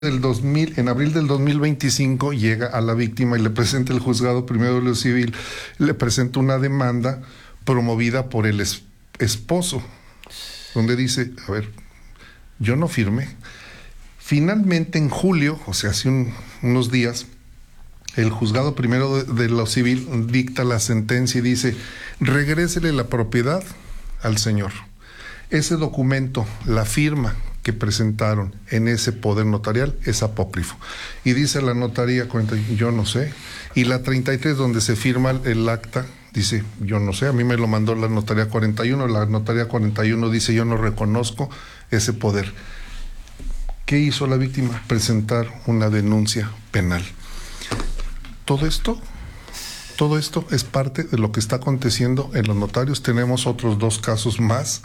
En abril del 2025 llega a la víctima y le presenta el juzgado primero de lo civil, le presenta una demanda promovida por el esposo, donde dice, a ver, yo no firmé. Finalmente en julio, o sea, hace unos días, el juzgado primero de lo civil dicta la sentencia y dice, regrésele la propiedad al señor. Ese documento, la firma que presentaron en ese poder notarial es apócrifo. Y dice la notaría 40, yo no sé. Y la 33, donde se firma el acta, dice, yo no sé, a mí me lo mandó la notaría 41, la notaría 41 dice, yo no reconozco ese poder. ¿Qué hizo la víctima? Presentar una denuncia penal. Todo esto es parte de lo que está aconteciendo en los notarios. Tenemos otros 2 casos más.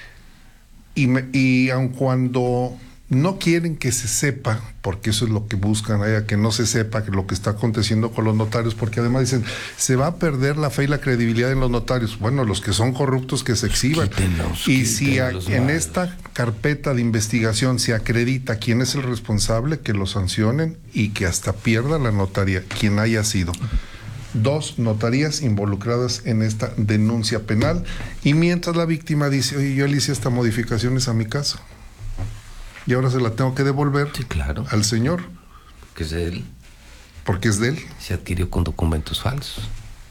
Y aun cuando no quieren que se sepa, porque eso es lo que buscan, que no se sepa lo que está aconteciendo con los notarios, porque además dicen, se va a perder la fe y la credibilidad en los notarios. Bueno, los que son corruptos que se exhiban. Y si en esta carpeta de investigación se acredita quién es el responsable, que lo sancionen y que hasta pierda la notaría, quien haya sido. 2 notarías involucradas en esta denuncia penal, y mientras la víctima dice, oye, yo le hice estas modificaciones a mi casa y ahora se la tengo que devolver, sí, claro, al señor. Que es de él. Porque es de él. Se adquirió con documentos falsos.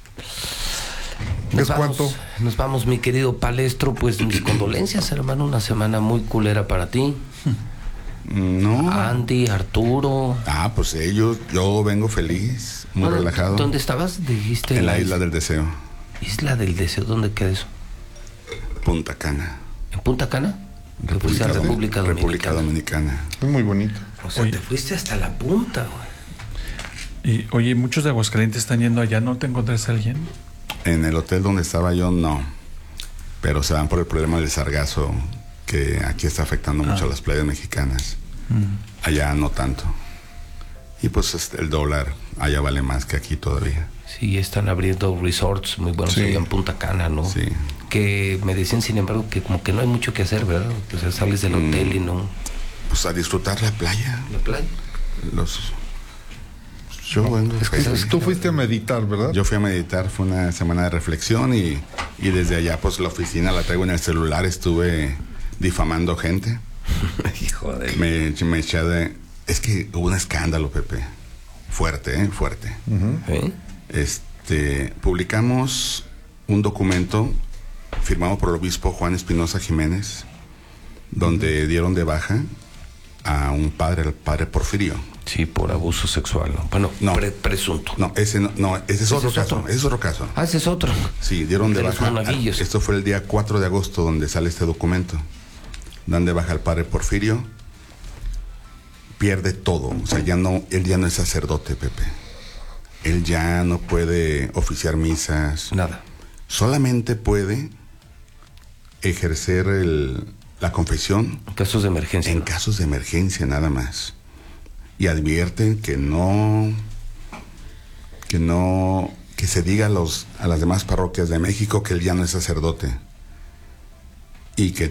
Nos vamos, mi querido Palestro, pues mis condolencias, hermano, una semana muy culera para ti. No. Andy, Arturo. Pues yo vengo feliz, muy relajado. ¿Dónde estabas? Dijiste. En la Isla del Deseo. Isla del Deseo, ¿dónde queda eso? Punta Cana. ¿En Punta Cana? República Dominicana. Es muy bonito. O sea, te fuiste hasta la punta, güey. Y oye, muchos de Aguascalientes están yendo allá, ¿no te encontraste a alguien? En el hotel donde estaba yo, no. Pero se van por el problema del sargazo, que aquí está afectando mucho a las playas mexicanas. Allá no tanto. Y pues el dólar allá vale más que aquí todavía. Sí, están abriendo resorts muy buenos allá en Punta Cana, ¿no? Sí. Que me decían, sin embargo, que como que no hay mucho que hacer, ¿verdad? O sea, sales del hotel y no... Pues a disfrutar la playa. ¿La playa? Tú fuiste a meditar, ¿verdad? Yo fui a meditar, fue una semana de reflexión y desde allá pues la oficina la traigo en el celular, estuve difamando gente. Hijo de... Me eché de... Es que hubo un escándalo, Pepe. Fuerte, fuerte. Publicamos un documento firmado por el obispo Juan Espinosa Jiménez, donde dieron de baja a un padre, el padre Porfirio. Sí, por abuso sexual, ¿no? Bueno, no, presunto. No, ese es otro caso. Ese es otro caso. Ese es otro. Sí, dieron de baja. Esto fue el día 4 de agosto donde sale este documento. Dan de baja al padre Porfirio. Pierde todo. O sea, él ya no es sacerdote, Pepe. Él ya no puede oficiar misas. Nada. Solamente puede ejercer la confesión. En casos de emergencia. En casos de emergencia, nada más. Y advierten que se diga a las demás parroquias de México que él ya no es sacerdote. Y que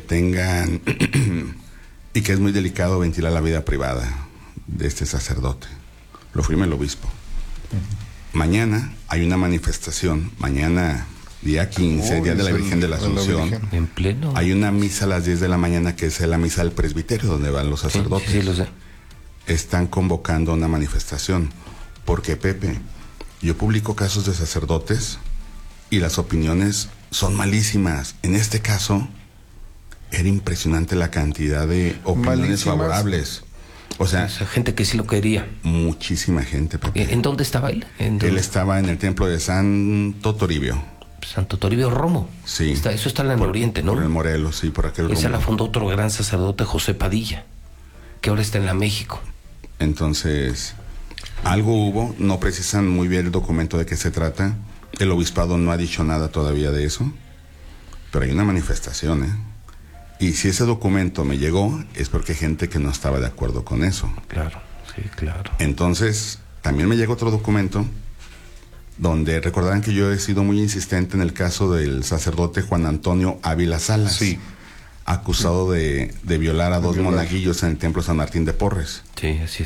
y que es muy delicado ventilar la vida privada de este sacerdote. Lo firma el obispo. Mañana hay una manifestación, mañana día 15, día de la Virgen de la Asunción. En pleno. Hay una misa a las 10 de la mañana que es la misa del presbiterio, donde van los sacerdotes. Sí, lo sé. Están convocando una manifestación, porque Pepe, yo publico casos de sacerdotes y las opiniones son malísimas. En este caso, era impresionante la cantidad de opiniones favorables. O sea, gente que sí lo quería. Muchísima gente, Pepe. ¿En dónde estaba él? Él estaba en el templo de Santo Toribio. Santo Toribio Romo. Sí. Eso está en el oriente, ¿no? Por el Morelos, sí, por aquel rumbo. Esa la fundó otro gran sacerdote, José Padilla, que ahora está en la México. Entonces, algo hubo, no precisan muy bien el documento de qué se trata. El obispado no ha dicho nada todavía de eso, pero hay una manifestación, ¿eh? Y si ese documento me llegó, es porque hay gente que no estaba de acuerdo con eso. Claro, sí, claro. Entonces, también me llegó otro documento donde recordarán que yo he sido muy insistente en el caso del sacerdote Juan Antonio Ávila Salas. Sí. acusado de violar a dos violar. monaguillos en el templo San Martín de Porres. Sí, así